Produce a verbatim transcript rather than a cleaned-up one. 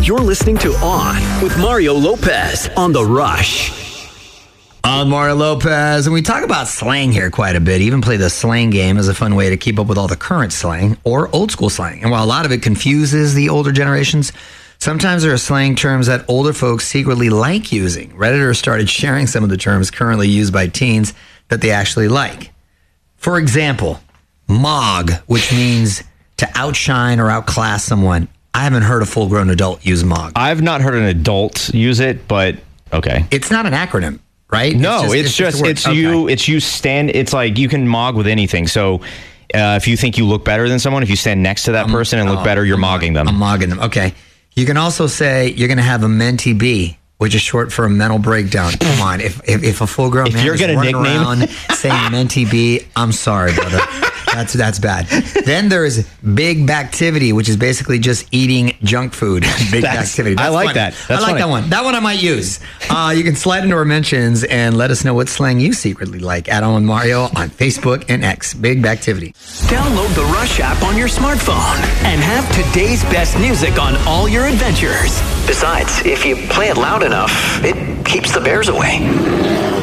You're listening to On with Mario Lopez on The Rush. I'm Mario Lopez, and we talk about slang here quite a bit. Even play the slang game as a fun way to keep up with all the current slang or old school slang. And while a lot of it confuses the older generations, sometimes there are slang terms that older folks secretly like using. Redditors started sharing some of the terms currently used by teens that they actually like. For example, mog, which means to outshine or outclass someone. I haven't heard a full-grown adult use mog. I've not heard an adult use it, but okay. It's not an acronym, right? No, it's just, it's, it's, just, it's, it's okay. you. It's you stand. It's like you can mog with anything. So uh, if you think you look better than someone, if you stand next to that Um, person and look oh, better, you're I'm mogging them. I'm mogging them. Okay. You can also say you're going to have a mentee B, which is short for a mental breakdown. Come on, if if, if a full-grown If man you're is gonna running nickname- around saying mentee B, I'm sorry, brother. That's that's bad. Then there's big bactivity, which is basically just eating junk food. Big That's- bactivity. I like funny. that. That's I like funny. that one. That one I might use. Uh, you can slide into our mentions and let us know what slang you secretly like. Add on Mario on Facebook and X. Big bactivity. Download the Rush app on your smartphone and have today's best music on all your adventures. Besides, if you play it loud enough, it keeps the bears away.